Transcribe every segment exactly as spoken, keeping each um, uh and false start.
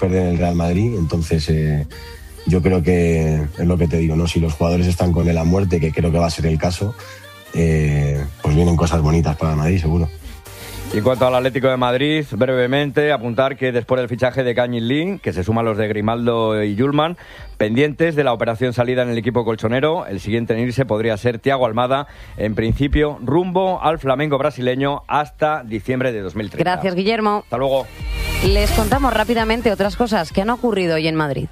perder en el Real Madrid, entonces eh, yo creo que es lo que te digo, ¿no? Si los jugadores están con él a muerte, que creo que va a ser el caso, eh, pues vienen cosas bonitas para Madrid, seguro. Y en cuanto al Atlético de Madrid, brevemente apuntar que después del fichaje de Kang-in Lee, que se suma a los de Grimaldo y Yulman, pendientes de la operación salida en el equipo colchonero, el siguiente en irse podría ser Thiago Almada, en principio rumbo al Flamengo brasileño hasta diciembre de dos mil treinta. Gracias, Guillermo. Hasta luego. Les contamos rápidamente otras cosas que han ocurrido hoy en Madrid.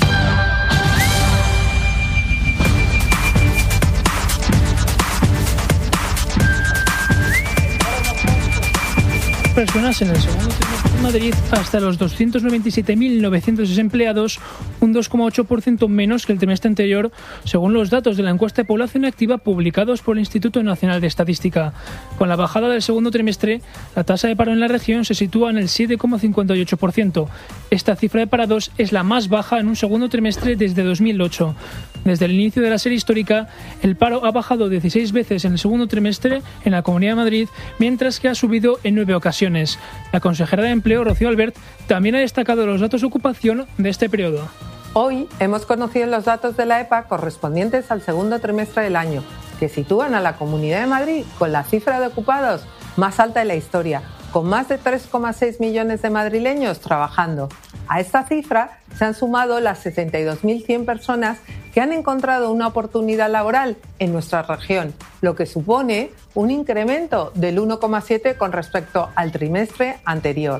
Personas en el segundo trimestre de Madrid hasta los doscientos noventa y siete mil novecientos desempleados, un dos coma ocho por ciento menos que el trimestre anterior, según los datos de la encuesta de población activa publicados por el Instituto Nacional de Estadística. Con la bajada del segundo trimestre, la tasa de paro en la región se sitúa en el siete coma cincuenta y ocho por ciento. Esta cifra de parados es la más baja en un segundo trimestre desde dos mil ocho. Desde el inicio de la serie histórica, el paro ha bajado dieciséis veces en el segundo trimestre en la Comunidad de Madrid, mientras que ha subido en nueve ocasiones. La consejera de Empleo, Rocío Albert, también ha destacado los datos de ocupación de este periodo. Hoy hemos conocido los datos de la E P A correspondientes al segundo trimestre del año, que sitúan a la Comunidad de Madrid con la cifra de ocupados más alta de la historia, con más de tres coma seis millones de madrileños trabajando. A esta cifra se han sumado las sesenta y dos mil cien personas que han encontrado una oportunidad laboral en nuestra región, lo que supone un incremento del uno coma siete con respecto al trimestre anterior.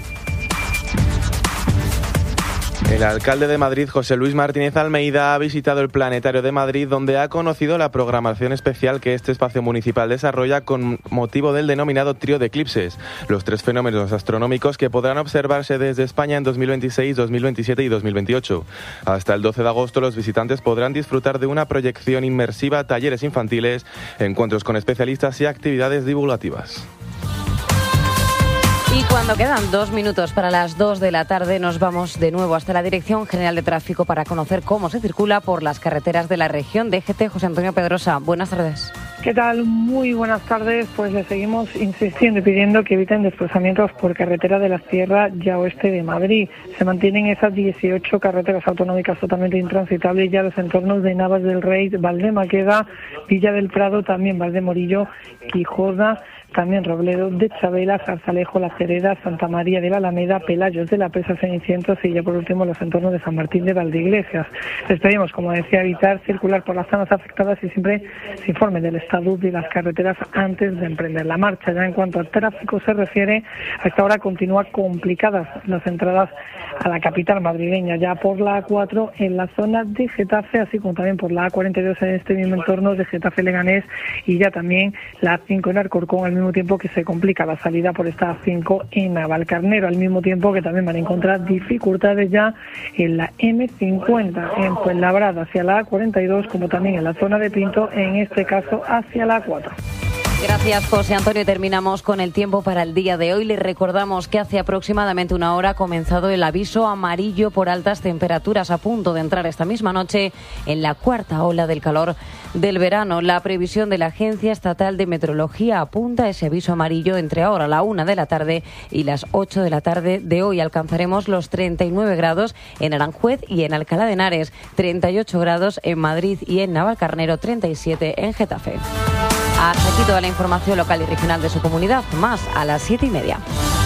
El alcalde de Madrid, José Luis Martínez Almeida, ha visitado el Planetario de Madrid, donde ha conocido la programación especial que este espacio municipal desarrolla con motivo del denominado Trío de Eclipses, los tres fenómenos astronómicos que podrán observarse desde España en dos mil veintiséis, dos mil veintisiete y dos mil veintiocho. Hasta el doce de agosto los visitantes podrán disfrutar de una proyección inmersiva, talleres infantiles, encuentros con especialistas y actividades divulgativas. Y cuando quedan dos minutos para las dos de la tarde, nos vamos de nuevo hasta la Dirección General de Tráfico para conocer cómo se circula por las carreteras de la región. D G T, José Antonio Pedrosa, buenas tardes. ¿Qué tal? Muy buenas tardes. Pues les seguimos insistiendo y pidiendo que eviten desplazamientos por carretera de la Sierra ya oeste de Madrid. Se mantienen esas dieciocho carreteras autonómicas totalmente intransitables ya los entornos de Navas del Rey, Valdemaqueda, Villa del Prado, también Valdemorillo, Quijoda, también Robledo de Chabela, Zarzalejo, La Cereda, Santa María de la Alameda, Pelayos de la Presa, Cenicientos y ya por último los entornos de San Martín de Valdeiglesias. Les pedimos, como decía, evitar circular por las zonas afectadas y siempre se informe del estado de las carreteras antes de emprender la marcha. Ya en cuanto al tráfico se refiere, hasta ahora continúa complicadas las entradas a la capital madrileña, ya por la A cuatro en la zona de Getafe, así como también por la A cuarenta y dos en este mismo entorno de Getafe-Leganés y ya también la A cinco en Alcorcón, al mismo tiempo que se complica la salida por esta A cinco en Navalcarnero, al mismo tiempo que también van a encontrar dificultades ya en la eme cincuenta en Fuenlabrada hacia la A cuarenta y dos, como también en la zona de Pinto, en este caso hacia la A cuatro. Gracias, José Antonio. Terminamos con el tiempo para el día de hoy. Les recordamos que hace aproximadamente una hora ha comenzado el aviso amarillo por altas temperaturas, a punto de entrar esta misma noche en la cuarta ola del calor del verano. La previsión de la Agencia Estatal de Meteorología apunta a ese aviso amarillo entre ahora la una de la tarde y las ocho de la tarde de hoy. Alcanzaremos los treinta y nueve grados en Aranjuez y en Alcalá de Henares, treinta y ocho grados en Madrid y en Navalcarnero, treinta y siete en Getafe. Hasta aquí toda la información local y regional de su comunidad, más a las siete y media.